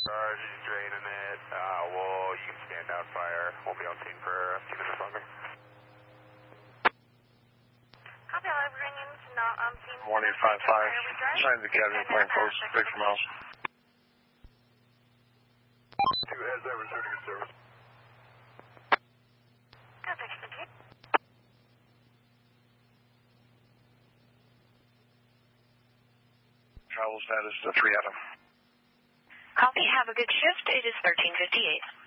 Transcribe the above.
Just draining it. Well, you can stand down fire. We'll be on scene for a few minutes longer. Copy, I'll have Granians not on scene. 1855. Sign the Academy, plane post, Victor Miles. 2 heads over, returning to service. Good, thank you. Travel status is 3 Adam. Copy, have a good shift. It is 1358.